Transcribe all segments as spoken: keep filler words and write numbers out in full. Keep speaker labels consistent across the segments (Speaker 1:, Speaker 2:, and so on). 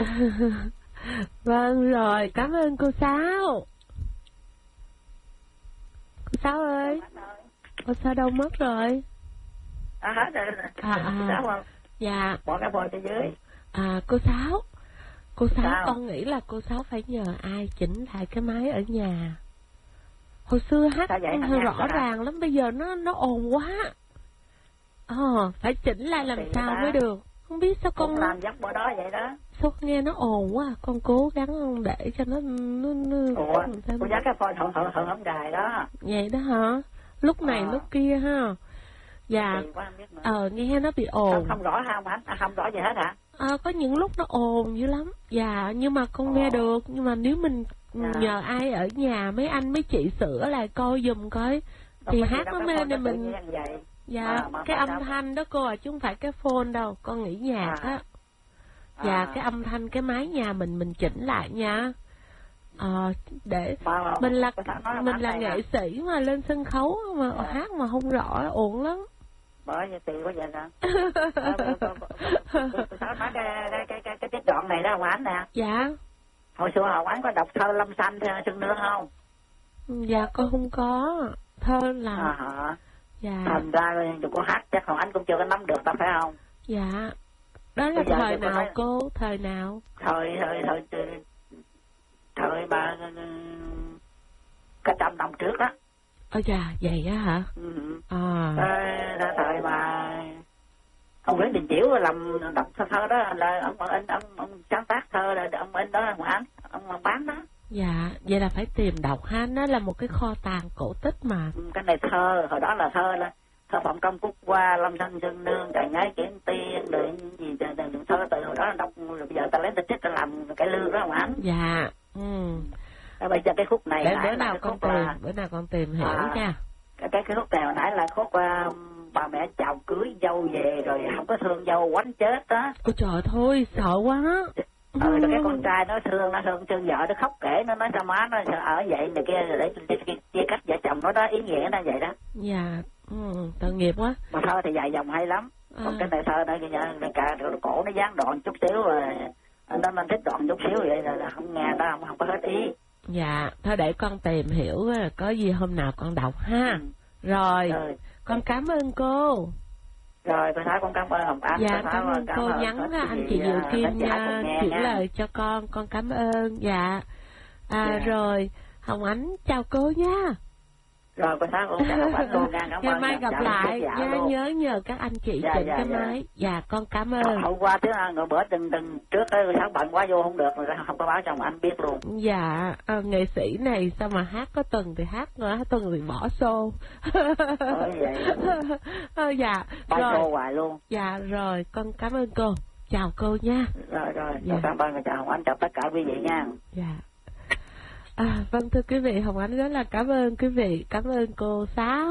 Speaker 1: Vâng rồi, cảm ơn cô Sáu. Cô Sáu ơi, cô Sáu đâu mất rồi?
Speaker 2: À hết rồi.
Speaker 1: À, à.
Speaker 2: Sáu không?
Speaker 1: Dạ.
Speaker 2: Bỏ cái bồi cho dưới.
Speaker 1: À cô Sáu, cô Sáu
Speaker 2: Sao?
Speaker 1: con nghĩ là cô Sáu phải nhờ ai chỉnh lại cái máy ở nhà. Hồi xưa hát hơi rõ ràng lắm, bây giờ nó nó ồn quá. Ờ, phải chỉnh lại làm sao mới được. Không biết sao con
Speaker 2: cũng làm giống bữa đó vậy đó.
Speaker 1: Sao nghe nó ồn quá, con cố gắng để cho nó nó nó.
Speaker 2: Ủa, cô dắt cái phone thượng thượng thượng ống đài đó.
Speaker 1: Vậy đó hả? Lúc này à. lúc kia ha. Dạ. Ờ nghe nó bị ồn.
Speaker 2: Không, không rõ không hả? À, không rõ gì hết hả?
Speaker 1: À, có những lúc nó ồn dữ lắm. Dạ, nhưng mà con Ồ. nghe được, nhưng mà nếu mình dạ. nhờ ai ở nhà, mấy anh mấy chị sửa lại coi giùm coi thì hát nó lên để mình. Dạ, à, cái âm đâu. thanh đó cô à, chứ không phải cái phone đâu, con nghĩ nhạc á. À. Dạ, à. cái âm thanh cái máy nhà mình mình chỉnh lại nha. Ờ, để à, mình là mình là nghệ sĩ mà lên sân khấu mà à. hát mà không rõ ổn lắm.
Speaker 2: Bởi vì tiền quá vậy nè. Sao nói cái cái cái cái cái đoạn này đó Hồng Ánh nè.
Speaker 1: Dạ.
Speaker 2: Hồi xưa Hồng Ánh có đọc thơ Lâm Xanh Xuân Nương không?
Speaker 1: Dạ con không có. Thơ là
Speaker 2: à, hả?
Speaker 1: Dạ.
Speaker 2: Thành ra tụi con hát chắc Hồng Ánh cũng chưa có nắm được đâu phải không?
Speaker 1: Dạ. Đó là thời nào nói... cô? Thời nào?
Speaker 2: Thời thời thời thời, thời bà cả trăm năm trước đó.
Speaker 1: Ôi dạ, vậy á hả?
Speaker 2: Ừ.
Speaker 1: À.
Speaker 2: Đó, thời mà ông Nguyễn Đình Chiểu làm đọc thơ, thơ đó là ông ông ông, ông sáng tác thơ là ông in đó ông án ông bán đó.
Speaker 1: Dạ, vậy là phải tìm đọc ha, nó là một cái kho tàng cổ tích mà.
Speaker 2: Cái này thơ, hồi đó là thơ là thơ Phạm Công Cúc Hoa, Lâm Thanh Xuân Nương, Trại Ngái Kiếm Tiên, rồi gì thơ từ hồi đó đọc, bây giờ ta lấy ta trích ta làm cái lương đó ông án.
Speaker 1: Dạ. Ừ.
Speaker 2: Rồi bây giờ cái khúc này
Speaker 1: để bữa nào con tìm, là... bữa nào con tìm hiểu à, nha.
Speaker 2: Cái cái cái khúc này hồi nãy là khúc uh, bà mẹ chào cưới dâu về rồi không có thương dâu quánh chết đó.
Speaker 1: Ôi trời thôi, sợ quá.
Speaker 2: Ừ, rồi cái con trai nó thương, nó thương thương vợ, nó khóc kể, nó nói sao má nó ở vậy này kia để chia cách vợ chồng nó đó, ý nghĩa nó vậy đó.
Speaker 1: Dạ, ừ, tội nghiệp quá.
Speaker 2: Mà thơ thì dài dòng hay lắm. À. Còn cái này thơ này cái cả cổ nó gián đoạn chút xíu rồi nó mình thích đoạn chút xíu vậy là, là không nghe đó, không không có hết ý.
Speaker 1: Dạ, thôi để con tìm hiểu, có gì hôm nào con đọc ha. Ừ. Rồi, ừ. Con cảm ơn cô.
Speaker 2: Rồi, tôi thấy con cảm ơn Hồng Ánh.
Speaker 1: Dạ, cảm ơn cô, nhắn anh chị Diệu Kim nha, chuyển lời cho con, con cảm ơn. Dạ, à, dạ. Rồi, Hồng Ánh chào cô nha.
Speaker 2: Rồi, cô thấy con chào Hồng Ánh luôn nha, cảm ơn.
Speaker 1: Ngày mai gặp lại, nha, nhớ nhờ các anh chị
Speaker 2: dạ,
Speaker 1: chỉnh
Speaker 2: dạ,
Speaker 1: cái
Speaker 2: dạ.
Speaker 1: máy. Dạ, con cảm ơn.
Speaker 2: Hôm qua tiếng người bữa từng từng trước cái sáng bận quá vô không được, rồi không có báo cho Hồng Ánh biết luôn.
Speaker 1: Dạ, à, nghệ sĩ này sao mà hát có tuần thì hát, nữa tuần thì bỏ show.
Speaker 2: Ờ, vậy.
Speaker 1: À, dạ.
Speaker 2: Bỏ
Speaker 1: rồi.
Speaker 2: show hoài luôn.
Speaker 1: Dạ, rồi, con cảm ơn cô. Chào cô nha.
Speaker 2: Rồi, rồi, dạ. Cảm ơn, chào Hồng Ánh, chào tất cả quý vị nha.
Speaker 1: Dạ. À, vâng thưa quý vị, Hồng Ánh rất là cảm ơn quý vị, cảm ơn cô Sáu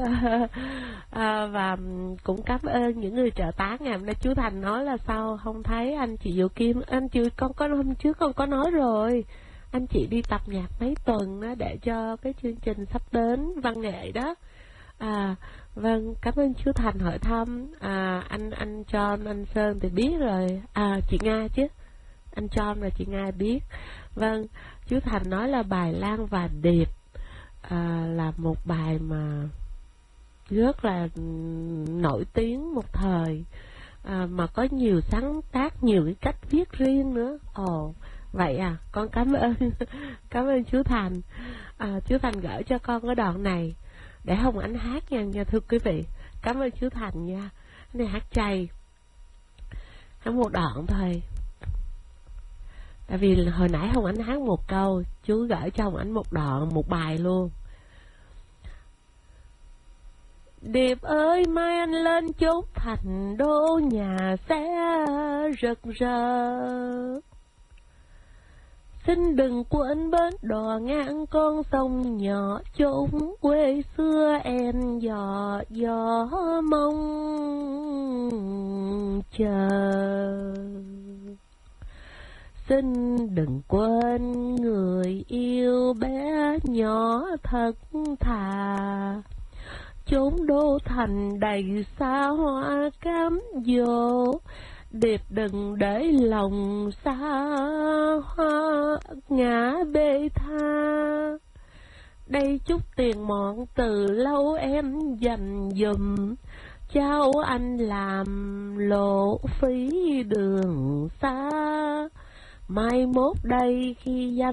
Speaker 1: à, và cũng cảm ơn những người trợ tá. Ngày hôm nay chú Thành nói là sao không thấy anh chị Diệu Kim, anh chị con có hôm trước con có nói rồi, anh chị đi tập nhạc mấy tuần đó để cho cái chương trình sắp đến văn nghệ đó. À, vâng, cảm ơn chú Thành hỏi thăm. À, anh anh John, anh Sơn thì biết rồi, à chị Nga chứ, anh John và chị Nga biết. Vâng, chú Thành nói là bài Lan và Điệp à, là một bài mà rất là nổi tiếng một thời, à, mà có nhiều sáng tác, nhiều cái cách viết riêng nữa. Ồ, vậy à, con cảm ơn cảm ơn chú Thành. À, chú Thành gửi cho con cái đoạn này để Hồng Ánh hát nha, nha thưa quý vị. Cảm ơn chú Thành nha. Cái này hát chay, hát một đoạn thôi. Tại vì hồi nãy Hồng Ánh hát một câu, chú gửi cho Hồng Ánh một đoạn, một bài luôn. Điệp ơi, mai anh lên chốt thành đô, nhà sẽ rực rỡ. Xin đừng quên bến đò ngang con sông nhỏ, chốn quê xưa em dò dò mong chờ. Xin đừng quên người yêu bé nhỏ thật thà, chốn đô thành đầy xa hoa cám dỗ, Điệp đừng để lòng xa hoa ngã bê tha. Đây chút tiền mọn từ lâu em dành dùm, cháu anh làm lộ phí đường xa. Mai mốt đây khi danh